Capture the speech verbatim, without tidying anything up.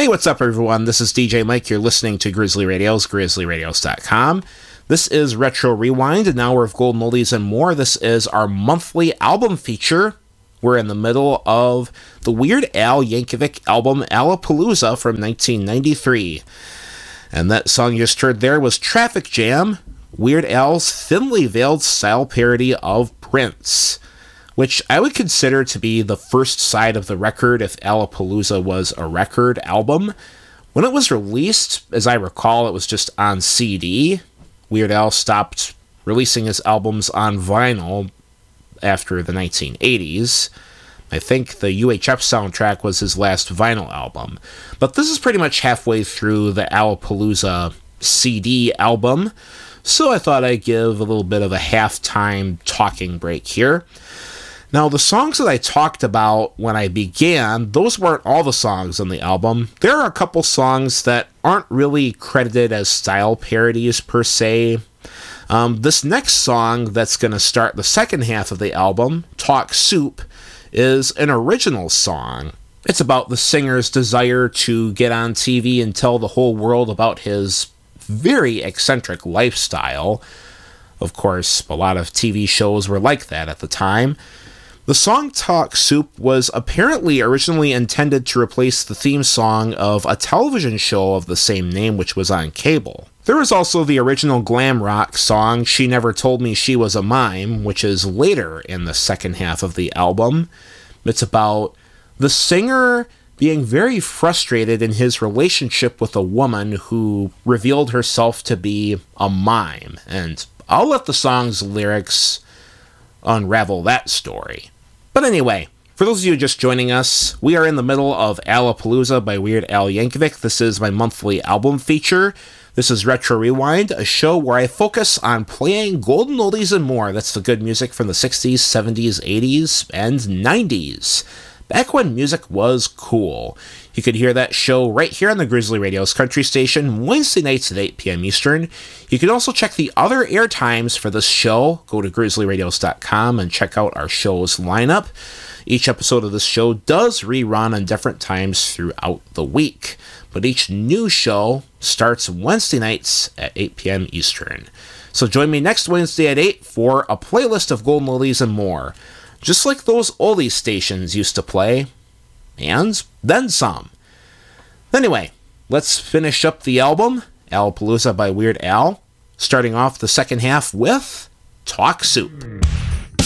Hey, what's up, everyone? This is D J Mike. You're listening to Grizzly Radios, grizzly radios dot com. This is Retro Rewind, an hour of golden oldies and more. This is our monthly album feature. We're in the middle of the Weird Al Yankovic album Alapalooza from nineteen ninety-three. And that song you just heard there was Traffic Jam, Weird Al's thinly veiled style parody of Prince, which I would consider to be the first side of the record if Alapalooza was a record album. When it was released, as I recall, it was just on C D. Weird Al stopped releasing his albums on vinyl after the nineteen eighties. I think the U H F soundtrack was his last vinyl album. But this is pretty much halfway through the Alapalooza C D album, so I thought I'd give a little bit of a halftime talking break here. Now, the songs that I talked about when I began, those weren't all the songs on the album. There are a couple songs that aren't really credited as style parodies per se. Um, this next song that's going to start the second half of the album, Talk Soup, is an original song. It's about the singer's desire to get on T V and tell the whole world about his very eccentric lifestyle. Of course, a lot of T V shows were like that at the time. The song Talk Soup was apparently originally intended to replace the theme song of a television show of the same name, which was on cable. There was also the original glam rock song She Never Told Me She Was a Mime, which is later in the second half of the album. It's about the singer being very frustrated in his relationship with a woman who revealed herself to be a mime, and I'll let the song's lyrics unravel that story. But anyway, for those of you just joining us, we are in the middle of Alapalooza by Weird Al Yankovic. This is my monthly album feature. This is Retro Rewind, a show where I focus on playing golden oldies and more. That's the good music from the sixties, seventies, eighties, and nineties. Back when music was cool. You could hear that show right here on the Grizzly Radios Country Station, Wednesday nights at eight p.m. Eastern. You can also check the other air times for this show. Go to grizzly radios dot com and check out our show's lineup. Each episode of this show does rerun on different times throughout the week, but each new show starts Wednesday nights at eight p.m. Eastern. So join me next Wednesday at eight for a playlist of golden oldies and more, just like those oldie stations used to play, and then some. Anyway, let's finish up the album, Alapalooza by Weird Al, starting off the second half with Talk Soup.